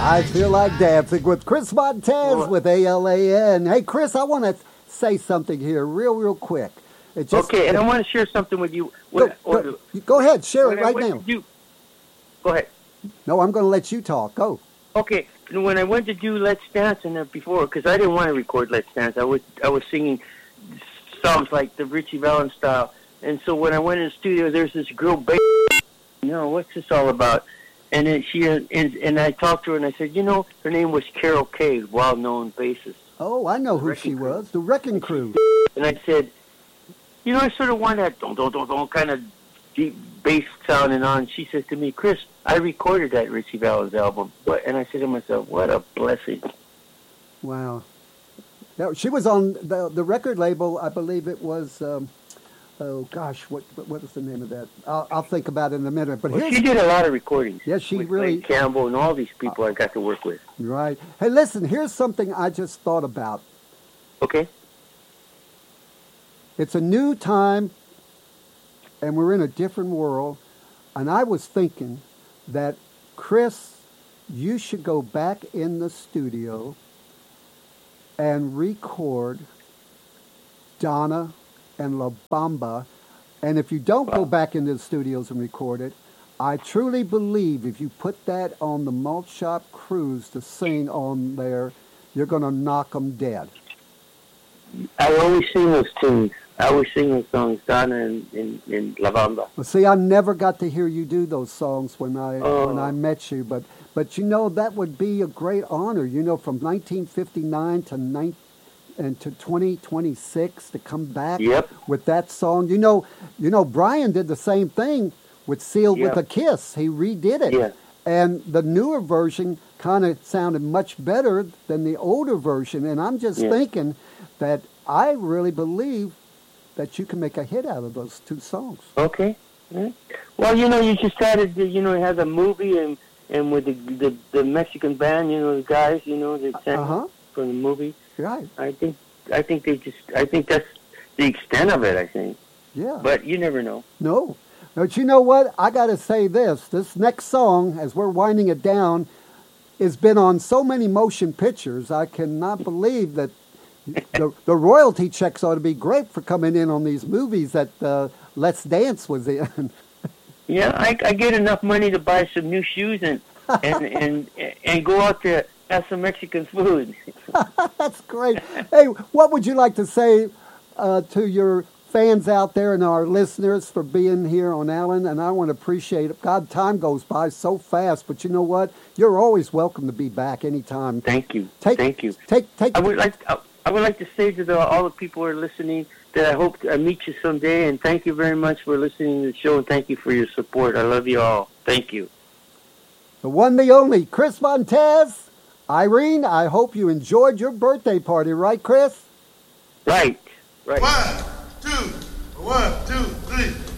I feel like dancing with Chris Montez with ALAN. Hey, Chris, I want to say something here real quick. Okay, and I want to share something with you. Go ahead, share it right now. Go ahead. No, I'm going to let you talk. Go. Okay, when I went to do Let's Dance and before, because I didn't want to record Let's Dance, I was singing songs like the Richie Valens style. And so when I went in the studio, there's this girl, what's this all about? And then and I talked to her and I said, her name was Carol Kay, well-known bassist. Oh, I know who she was, the Wrecking Crew. And I said, I sort of want that don't kind of deep bass sounding on. She says to me, Chris, I recorded that Richie Valens album. And I said to myself, what a blessing. Wow. Now, she was on the record label, I believe it was... oh gosh, what is the name of that? I'll think about it in a minute. But she did a lot of recordings. Yes, she with really. Blake Campbell and all these people I got to work with. Right. Hey, listen. Here's something I just thought about. Okay. It's a new time, and we're in a different world. And I was thinking that, Chris, you should go back in the studio and record Donna and La Bamba, and if you don't go back into the studios and record it, I truly believe if you put that on the Malt Shop Cruise to sing on there, you're going to knock them dead. I always sing those tunes. I always sing those songs, Donna and La Bamba. Well, see, I never got to hear you do those songs when I met you, but that would be a great honor. From 1959 to 2026 to come back with that song. Brian did the same thing with Sealed with a Kiss. He redid it. Yeah. And the newer version kind of sounded much better than the older version. And I'm just thinking that I really believe that you can make a hit out of those two songs. Okay. Yeah. Well, you just started, have a movie and with the Mexican band, the guys, that sang from the movie. Right. I think that's the extent of it, I think. Yeah. But you never know. No. But you know what? I got to say this. This next song, as we're winding it down, has been on so many motion pictures. I cannot believe that the royalty checks ought to be great for coming in on these movies that Let's Dance was in. Yeah, I get enough money to buy some new shoes and go out to have some Mexican food. That's great. Hey, what would you like to say to your fans out there and our listeners for being here on Alan? And I want to appreciate it. God, time goes by so fast, but you know what? You're always welcome to be back anytime. Thank you. Thank you. I would like to say to all the people who are listening that I hope I meet you someday, and thank you very much for listening to the show, and thank you for your support. I love you all. Thank you. The one, the only, Chris Montez. Irene, I hope you enjoyed your birthday party, right, Chris? Right. 1, 2, 1, 2, 3.